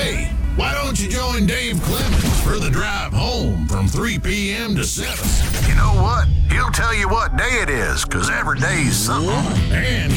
Hey, why don't you join Dave Clemens for the drive home from 3 p.m. to 7? You know what? He'll tell you what day it is, 'cause every day's something. And